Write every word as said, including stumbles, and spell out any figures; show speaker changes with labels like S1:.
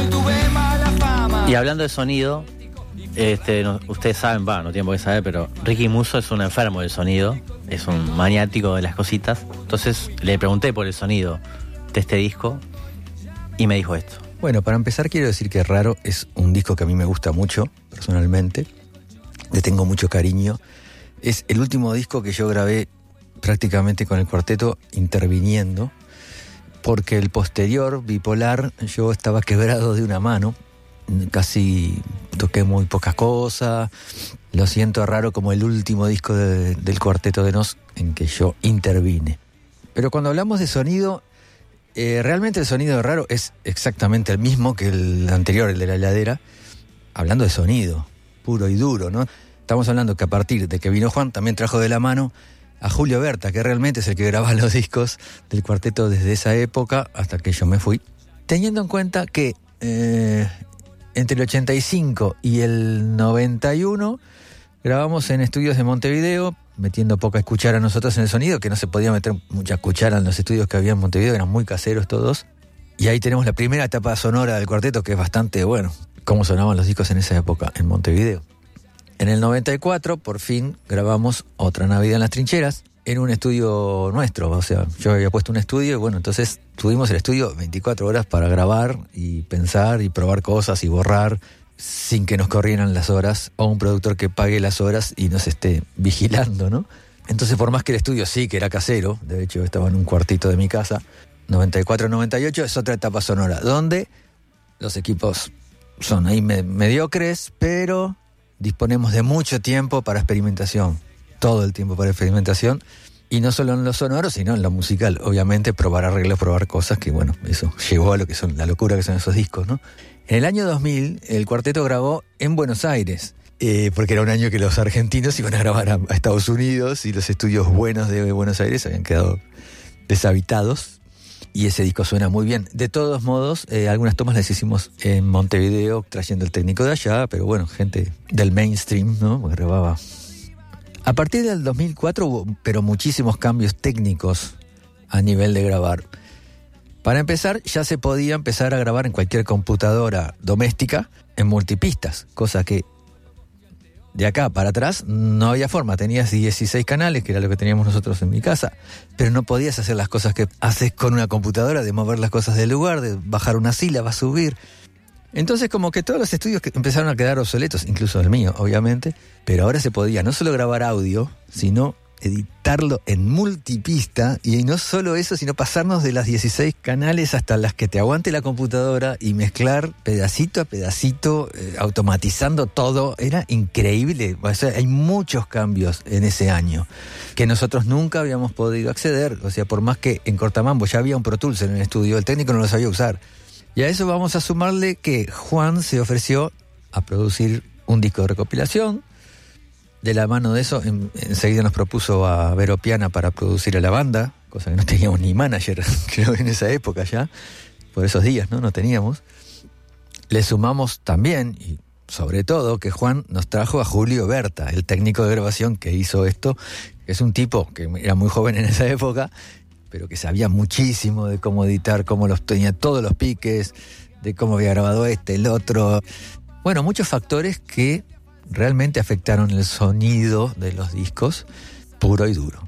S1: Y hablando de sonido, este, no, ustedes saben, va, no tienen por qué saber, pero Ricky Musso es un enfermo del sonido, es un maniático de las cositas. Entonces le pregunté por el sonido de este disco y me dijo esto.
S2: Bueno, para empezar quiero decir que Raro es un disco que a mí me gusta mucho, personalmente. Le tengo mucho cariño. Es el último disco que yo grabé prácticamente con el cuarteto interviniendo, porque el posterior, Bipolar, yo estaba quebrado de una mano, casi toqué muy pocas cosas. Lo siento Raro como el último disco de, del Cuarteto de Nos en que yo intervine. Pero cuando hablamos de sonido, eh, realmente el sonido de Raro es exactamente el mismo que el anterior, el de la heladera, hablando de sonido puro y duro, ¿no? Estamos hablando que a partir de que vino Juan, también trajo de la mano a Julio Berta, que realmente es el que graba los discos del cuarteto desde esa época hasta que yo me fui. Teniendo en cuenta que eh, entre el ochenta y cinco y el noventa y uno grabamos en estudios de Montevideo, metiendo poca cuchara nosotros en el sonido, que no se podía meter mucha cuchara en los estudios que había en Montevideo, eran muy caseros todos. Y ahí tenemos la primera etapa sonora del cuarteto, que es bastante bueno, cómo sonaban los discos en esa época en Montevideo. En el noventa y cuatro, por fin, grabamos Otra Navidad en las Trincheras, en un estudio nuestro. O sea, yo había puesto un estudio y bueno, entonces tuvimos el estudio veinticuatro horas para grabar y pensar y probar cosas y borrar sin que nos corrieran las horas, o un productor que pague las horas y nos esté vigilando, ¿no? Entonces, por más que el estudio sí que era casero, de hecho estaba en un cuartito de mi casa, noventa y cuatro noventa y ocho es otra etapa sonora, donde los equipos son ahí me- mediocres, pero disponemos de mucho tiempo para experimentación, todo el tiempo para experimentación, y no solo en lo sonoro, sino en lo musical. Obviamente probar arreglos, probar cosas que, bueno, eso llevó a lo que son, la locura que son esos discos, ¿no? En el año dos mil, el cuarteto grabó en Buenos Aires, eh, porque era un año que los argentinos iban a grabar a, a Estados Unidos y los estudios buenos de Buenos Aires habían quedado deshabitados, y ese disco suena muy bien. De todos modos, eh, algunas tomas las hicimos en Montevideo, trayendo el técnico de allá, pero bueno, gente del mainstream, ¿no? Porque grababa. A partir del dos mil cuatro hubo, pero muchísimos cambios técnicos a nivel de grabar. Para empezar, ya se podía empezar a grabar en cualquier computadora doméstica en multipistas, cosa que de acá para atrás no había forma. Tenías dieciséis canales, que era lo que teníamos nosotros en mi casa, pero no podías hacer las cosas que haces con una computadora, de mover las cosas del lugar, de bajar una sílaba, subir. Entonces como que todos los estudios que empezaron a quedar obsoletos, incluso el mío, obviamente, pero ahora se podía no solo grabar audio, sino editarlo en multipista, y no solo eso, sino pasarnos de las dieciséis canales hasta las que te aguante la computadora y mezclar pedacito a pedacito, eh, automatizando todo. Era increíble. O sea, hay muchos cambios en ese año que nosotros nunca habíamos podido acceder. O sea, por más que en Cortamambo ya había un Pro Tools en el estudio, el técnico no lo sabía usar. Y a eso vamos a sumarle que Juan se ofreció a producir un disco de recopilación. De la mano de eso, en, enseguida nos propuso a Vero Piana para producir a la banda, cosa que no teníamos ni manager, creo, en esa época ya, por esos días, ¿no? No teníamos. Le sumamos también, y sobre todo, que Juan nos trajo a Julio Berta, el técnico de grabación que hizo esto, que es un tipo que era muy joven en esa época, pero que sabía muchísimo de cómo editar, cómo los tenía todos los piques, de cómo había grabado este, el otro. Bueno, muchos factores que realmente afectaron el sonido de los discos, puro y duro.